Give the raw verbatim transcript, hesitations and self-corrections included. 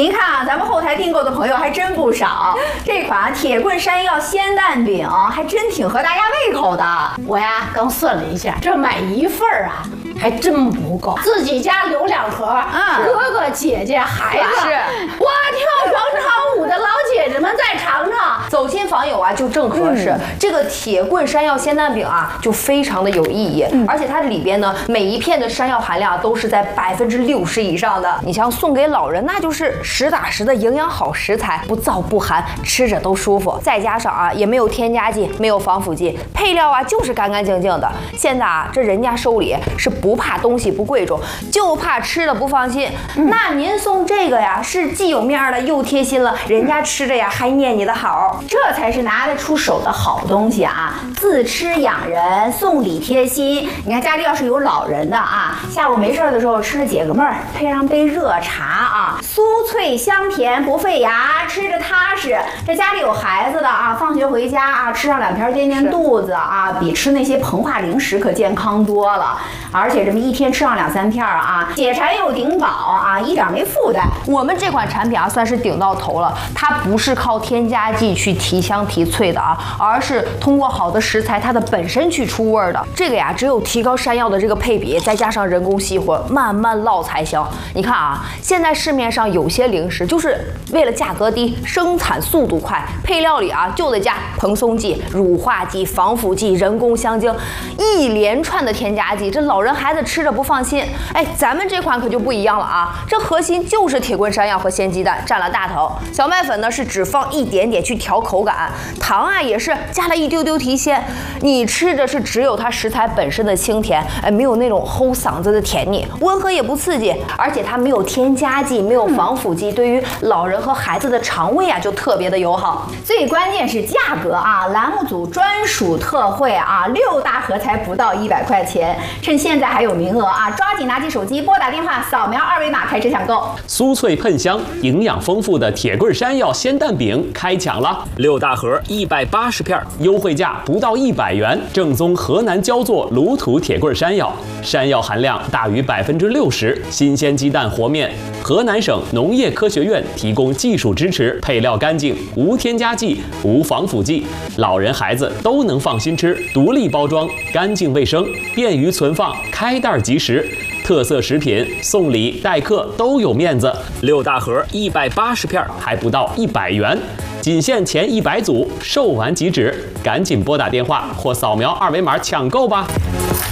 您看啊，咱们后台订购的朋友还真不少。这款铁棍山药鲜蛋饼还真挺合大家胃口的。 我呀刚算了一下，这买一份儿啊还真不够，自己家留两盒。嗯，哥哥姐姐孩子， 是我跳广场舞的老姐姐们再尝尝。 走亲访友啊就正合适。嗯、这个铁棍山药鲜蛋饼啊就非常的有意义，嗯、而且它里边呢每一片的山药含量都是在百分之六十以上的。你像送给老人，那就是实打实的营养好食材，不燥不寒，吃着都舒服。再加上啊也没有添加剂，没有防腐剂，配料啊就是干干净净的。现在啊这人家收礼是不怕东西不贵重，就怕吃的不放心。嗯、那您送这个呀是既有面的又贴心了，人家吃着呀还念你的好。 这才是拿得出手的好东西啊！自吃养人，送礼贴心。你看家里要是有老人的啊，下午没事的时候吃着解个闷儿，配上杯热茶啊，酥脆香甜不费牙，吃着踏实。这家里有孩子的啊，放学回家啊，吃上两片垫垫肚子啊，比吃那些膨化零食可健康多了。而且这么一天吃上两三片啊，解馋又顶饱啊，一点没负担。 我们这款产品啊算是顶到头了，它不是靠添加剂去提香提脆的啊，而是通过好的食材它的本身去出味儿的。这个呀，只有提高山药的这个配比，再加上人工熄火，慢慢烙才香。你看啊，现在市面上有些零食就是为了价格低、生产速度快，配料里啊就得加蓬松剂、乳化剂、防腐剂、人工香精，一连串的添加剂，这老人孩子吃着不放心。哎，咱们这款可就不一样了啊，这核心就是铁棍山药和鲜鸡蛋占了大头，小麦粉呢是只放一点点去调口感，糖啊也是加了一丢丢提鲜。你吃着是只有它食材本身的清甜，哎，没有那种齁嗓子的甜腻，温和也不刺激，而且它没有添加剂，没有防腐剂，对于老人和孩子的肠胃啊就特别的友好。 最关键是价格啊，栏目组专属特惠啊，六大盒才不到一百块钱，趁现在还有名额啊，抓紧拿起手机拨打电话，扫描二维码开始抢购。 酥脆喷香、营养丰富的铁棍山药鲜蛋饼开抢了，六大盒一百八十片，优惠价不到一百元，正宗河南焦作卤土铁棍山药，山药含量大于百分之六十，新鲜鸡蛋和面，河南省农业科学院提供技术支持，配料干净，无添加剂，无防腐剂，老人孩子都能放心吃，独立包装，干净卫生，便于存放，开袋即食。特色食品，送礼待客都有面子。六大盒一百八十片，还不到一百元，仅限前一百组，售完即止，赶紧拨打电话或扫描二维码抢购吧。